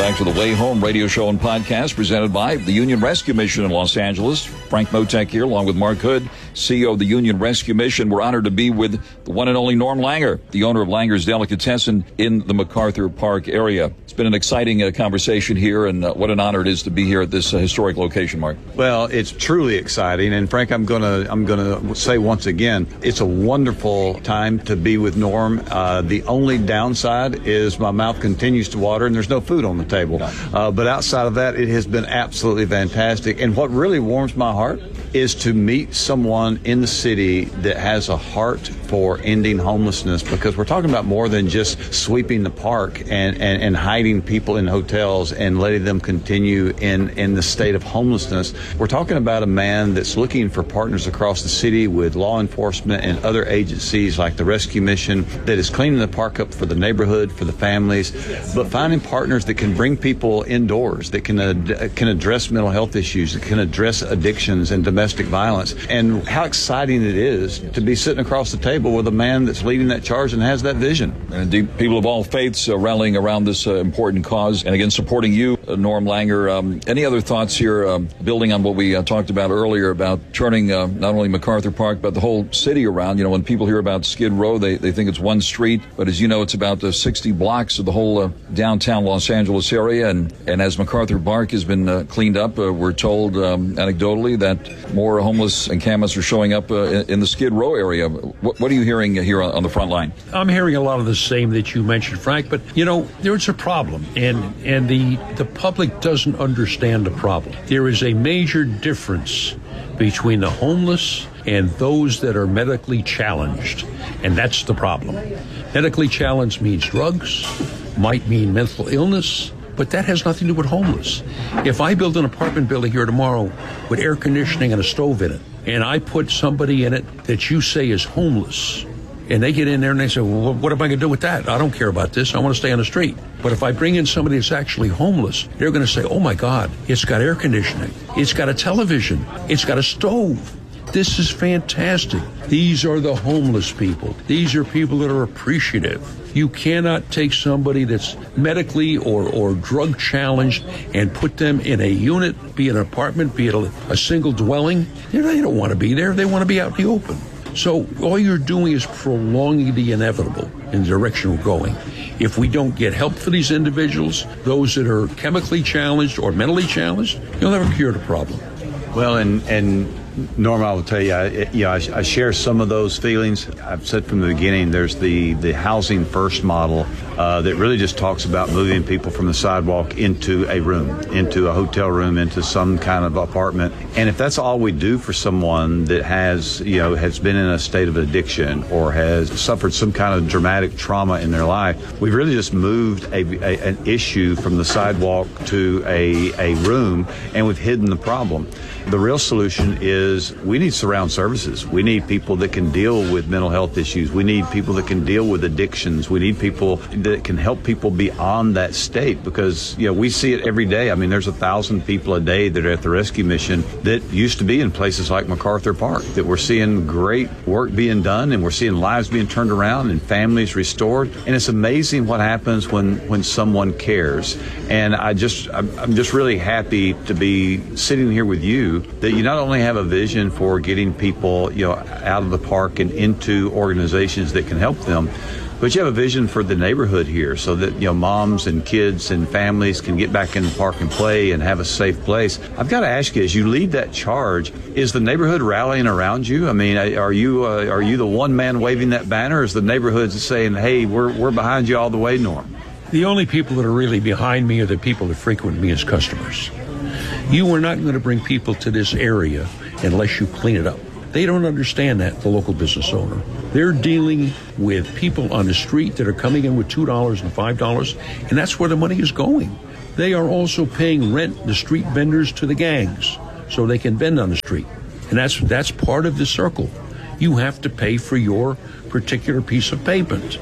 Back to the Way Home radio show and podcast presented by the Union Rescue Mission in Los Angeles. Frank Motek here, along with Mark Hood, CEO of the Union Rescue Mission. We're honored to be with the one and only Norm Langer, the owner of Langer's Delicatessen in the MacArthur Park area. It's been an exciting conversation here, and what an honor it is to be here at this historic location, Mark. Well, it's truly exciting, and Frank, I'm gonna say once again, it's a wonderful time to be with Norm. The only downside is my mouth continues to water, and there's no food on the table. But outside of that, it has been absolutely fantastic. And what really warms my heart is to meet someone in the city that has a heart for ending homelessness, because we're talking about more than just sweeping the park and hiding people in hotels and letting them continue in the state of homelessness. We're talking about a man that's looking for partners across the city with law enforcement and other agencies like the Rescue Mission that is cleaning the park up for the neighborhood, for the families, but finding partners that can bring people indoors, that can address mental health issues, that can address addictions and domestic violence. And how exciting it is to be sitting across the table with a man that's leading that charge and has that vision. And indeed, people of all faiths rallying around this important cause, and again, supporting you, Norm Langer. Any other thoughts here, building on what we talked about earlier about turning not only MacArthur Park, but the whole city around? You know, when people hear about Skid Row, they think it's one street, but as you know, it's about 60 blocks of the whole downtown Los Angeles area. And as MacArthur Park has been cleaned up, we're told anecdotally that more homeless encampments are showing up in the Skid Row area. What are you hearing here on the front line? I'm hearing a lot of the same that you mentioned, Frank, but you know, there's a problem, and the public doesn't understand the problem. There is a major difference between the homeless and those that are medically challenged, and that's the problem. Medically challenged means drugs, might mean mental illness, but that has nothing to do with homeless. If I build an apartment building here tomorrow with air conditioning and a stove in it, and I put somebody in it that you say is homeless, and they get in there and they say, well, what am I going to do with that? I don't care about this. I want to stay on the street. But if I bring in somebody that's actually homeless, they're going to say, oh my God, it's got air conditioning. It's got a television. It's got a stove. This is fantastic. These are the homeless people. These are people that are appreciative. You cannot take somebody that's medically or drug challenged and put them in a unit, be it an apartment, be it a single dwelling. They don't want to be there. They want to be out in the open. So all you're doing is prolonging the inevitable in the direction we're going. If we don't get help for these individuals, those that are chemically challenged or mentally challenged, you'll never cure the problem. Well, and Norm, I will tell you, I share some of those feelings. I've said from the beginning, there's the housing first model that really just talks about moving people from the sidewalk into a room, into a hotel room, into some kind of apartment. And if that's all we do for someone that has been in a state of addiction or has suffered some kind of dramatic trauma in their life, we've really just moved an issue from the sidewalk to a room, and we've hidden the problem. The real solution is we need surround services. We need people that can deal with mental health issues. We need people that can deal with addictions. We need people that can help people beyond that state, because we see it every day. I mean, there's 1,000 people a day that are at the Rescue Mission that used to be in places like MacArthur Park, that we're seeing great work being done, and we're seeing lives being turned around and families restored. And it's amazing what happens when someone cares. And I'm just really happy to be sitting here with you, that you not only have a vision for getting people out of the park and into organizations that can help them, but you have a vision for the neighborhood here, so that moms and kids and families can get back in the park and play and have a safe place. I've got to ask you, as you lead that charge, is the neighborhood rallying around you? I mean, are you the one man waving that banner, or is the neighborhood saying, hey, we're behind you all the way, Norm? The only people that are really behind me are the people that frequent me as customers. You are not going to bring people to this area unless you clean it up. They don't understand that, the local business owner. They're dealing with people on the street that are coming in with $2 and $5, and that's where the money is going. They are also paying rent, the street vendors, to the gangs, so they can vend on the street. And that's part of the circle. You have to pay for your particular piece of pavement.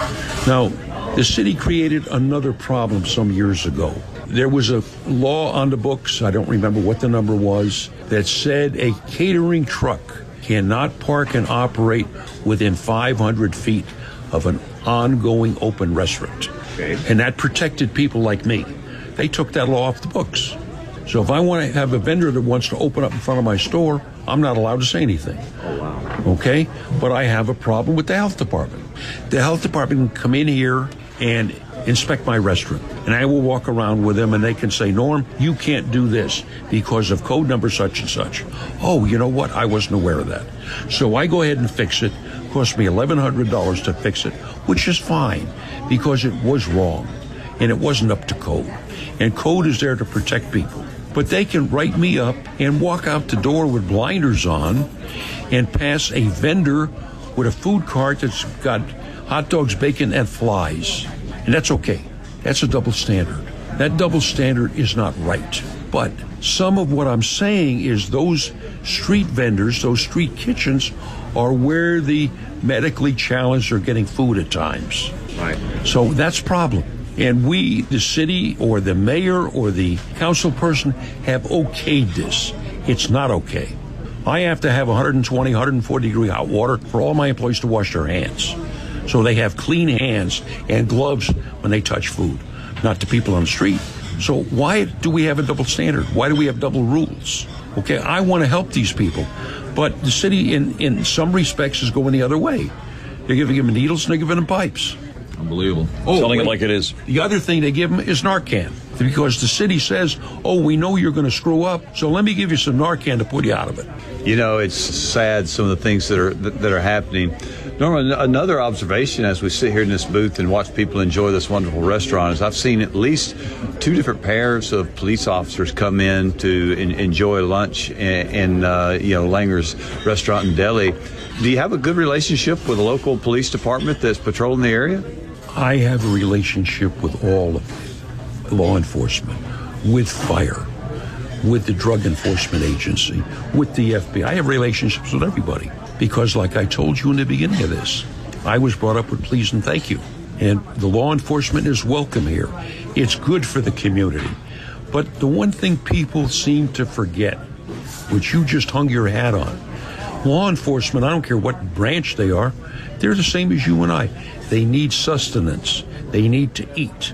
Now, the city created another problem some years ago. There was a law on the books, I don't remember what the number was, that said a catering truck cannot park and operate within 500 feet of an ongoing open restaurant. Okay. And that protected people like me. they took that law off the books. So if I want to have a vendor that wants to open up in front of my store, I'm not allowed to say anything. Oh, wow. Okay? But I have a problem with the health department. The health department can come in here and inspect my restaurant. And I will walk around with them and they can say, Norm, you can't do this because of code number such and such. Oh, you know what? I wasn't aware of that. So I go ahead and fix it. It cost me $1,100 to fix it, which is fine because it was wrong and it wasn't up to code. And code is there to protect people. But they can write me up and walk out the door with blinders on and pass a vendor with a food cart that's got hot dogs, bacon, and flies. And that's okay. That's a double standard. That double standard is not right. But some of what I'm saying is those street vendors, those street kitchens, are where the medically challenged are getting food at times. Right. So that's a problem. And we, the city or the mayor or the council person, have okayed this. It's not okay. I have to have 120, 140 degree hot water for all my employees to wash their hands. So they have clean hands and gloves when they touch food, not the people on the street. So why do we have a double standard? Why do we have double rules? Okay, I want to help these people. But the city, in some respects, is going the other way. They're giving them needles and they're giving them pipes. Unbelievable. Telling it like it is. The other thing they give them is Narcan, because the city says, oh, we know you're going to screw up, so let me give you some Narcan to put you out of it. You know, it's sad, some of the things that are happening. Norman, another observation as we sit here in this booth and watch people enjoy this wonderful restaurant is I've seen at least two different pairs of police officers come in to enjoy lunch in Langer's restaurant in Delhi. Do you have a good relationship with the local police department that's patrolling the area? I have a relationship with all of law enforcement, with fire, with the Drug Enforcement Agency, with the FBI. I have relationships with everybody because, like I told you in the beginning of this, I was brought up with please and thank you. And the law enforcement is welcome here. It's good for the community. But the one thing people seem to forget, which you just hung your hat on, law enforcement, I don't care what branch they are, they're the same as you and I. They need sustenance. They need to eat.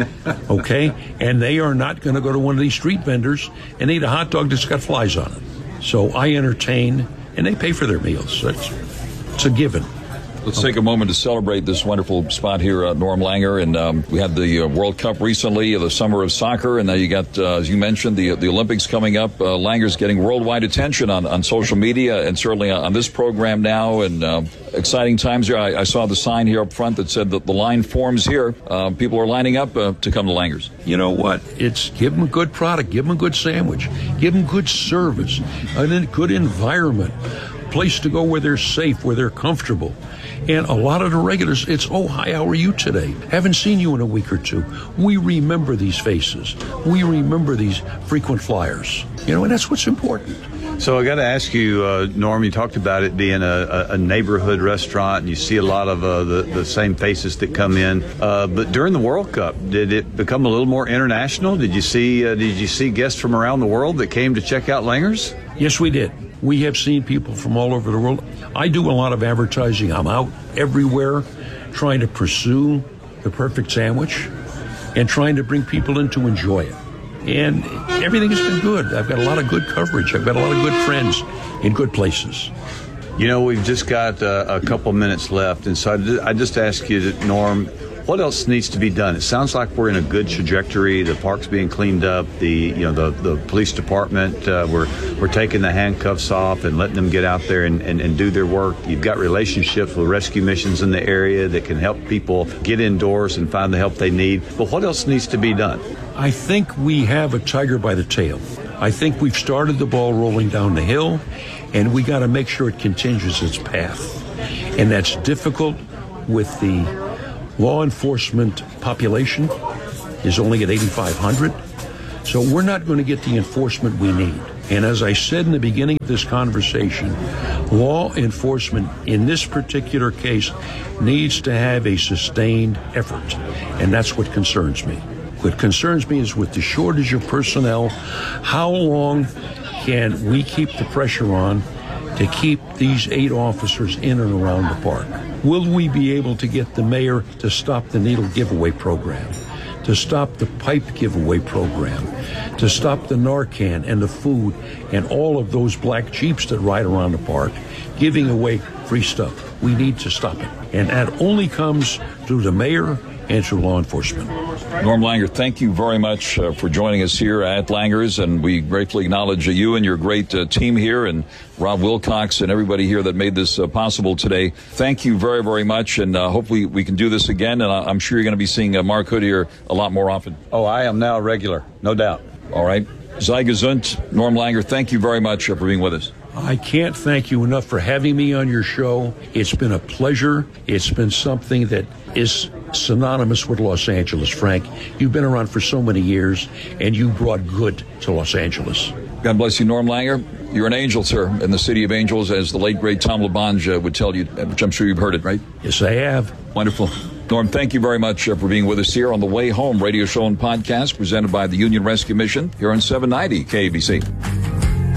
Okay? And they are not going to go to one of these street vendors and eat a hot dog that's got flies on it. So I entertain, and they pay for their meals. It's a given. Let's take a moment to celebrate this wonderful spot here at Norm Langer. And we had the World Cup recently, the summer of soccer. And now you got, as you mentioned, the Olympics coming up. Langer's getting worldwide attention on social media and certainly on this program now. And exciting times here. I saw the sign here up front that said that the line forms here. People are lining up to come to Langer's. You know what? It's give them a good product, give them a good sandwich, give them good service, a good environment, place to go where they're safe, where they're comfortable. And a lot of the regulars, it's, oh, hi, how are you today? Haven't seen you in a week or two. We remember these faces. We remember these frequent flyers. You know, and that's what's important. So I got to ask you, Norm, you talked about it being a neighborhood restaurant, and you see a lot of the same faces that come in. But during the World Cup, did it become a little more international? Did you see guests from around the world that came to check out Langer's? Yes, we did. We have seen people from all over the world. I do a lot of advertising. I'm out everywhere trying to pursue the perfect sandwich and trying to bring people in to enjoy it. And everything has been good. I've got a lot of good coverage. I've got a lot of good friends in good places. You know, we've just got a couple minutes left, and so I just ask you, Norm, what else needs to be done? It sounds like we're in a good trajectory. The park's being cleaned up. The police department, we're taking the handcuffs off and letting them get out there and do their work. You've got relationships with rescue missions in the area that can help people get indoors and find the help they need. But what else needs to be done? I think we have a tiger by the tail. I think we've started the ball rolling down the hill, and we got to make sure it continues its path. And that's difficult with the law enforcement population is only at 8,500. So we're not going to get the enforcement we need. And as I said in the beginning of this conversation, law enforcement in this particular case needs to have a sustained effort. And that's what concerns me. What concerns me is with the shortage of personnel, how long can we keep the pressure on to keep these 8 officers in and around the park? Will we be able to get the mayor to stop the needle giveaway program, to stop the pipe giveaway program, to stop the Narcan and the food and all of those black Jeeps that ride around the park giving away free stuff. We need to stop it. And that only comes through the mayor and through law enforcement. Norm Langer, thank you very much for joining us here at Langer's, and we gratefully acknowledge you and your great team here, and Rob Wilcox and everybody here that made this possible today. Thank you very, very much, and hopefully we can do this again, and I'm sure you're going to be seeing Mark Hood here a lot more often. Oh, I am now regular, no doubt. All right. Sei gesund. Norm Langer, thank you very much for being with us. I can't thank you enough for having me on your show. It's been a pleasure. It's been something that is synonymous with Los Angeles, Frank. You've been around for so many years, and you brought good to Los Angeles. God bless you, Norm Langer. You're an angel, sir, in the city of angels, as the late, great Tom LaBonge would tell you, which I'm sure you've heard it, right? Yes, I have. Wonderful. Norm, thank you very much for being with us here on The Way Home radio show and podcast presented by the Union Rescue Mission here on 790 KABC.